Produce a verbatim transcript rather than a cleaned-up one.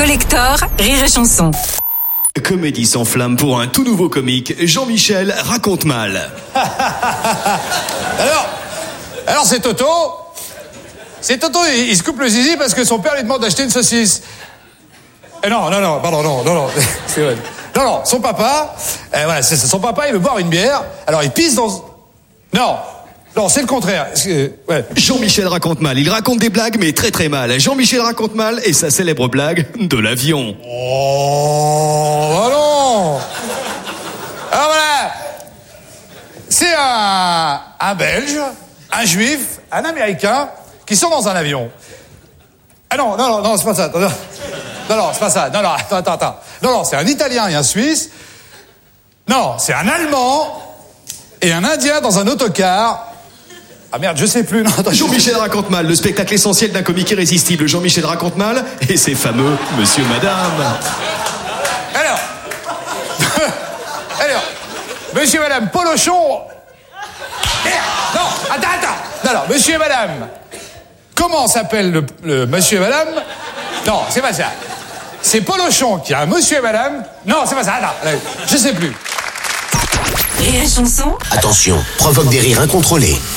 Collector, Rire et Chanson. Comédie sans flamme pour un tout nouveau comique, Jean-Michel raconte mal. alors, alors c'est Toto. C'est Toto, il, il se coupe le zizi parce que son père lui demande d'acheter une saucisse. Et non, non, non, pardon, non, non, non, c'est vrai. Non, non, son papa, euh, voilà, c'est, son papa, il veut boire une bière, alors il pisse dans... Non, non, c'est le contraire. C'est, ouais. Jean-Michel raconte mal, il raconte des blagues, mais très très mal. Jean-Michel raconte mal et sa célèbre blague de l'avion. Oh, bah non. Alors voilà, c'est un, un Belge, un Juif, un Américain, qui sont dans un avion. Ah non, non, non, non, c'est pas ça. Non, non, non, c'est pas ça. Non, non, attends, attends, attends. Non, non, c'est un Italien et un Suisse. Non, c'est un Allemand et un Indien dans un autocar. Ah merde, je sais plus. Non, attends, Jean-Michel raconte mal, le spectacle essentiel d'un comique irrésistible. Jean-Michel raconte mal et ses fameux Monsieur Madame. Alors, alors, Monsieur et Madame Polochon. Merde, non, attends, attends. Non, non, Monsieur et Madame. Comment s'appelle le, le Monsieur et Madame? Non, c'est pas ça. C'est Polochon qui a un Monsieur et Madame. Non, c'est pas ça. Attends, je sais plus. Rire et Chanson. Attention, provoque des rires incontrôlés.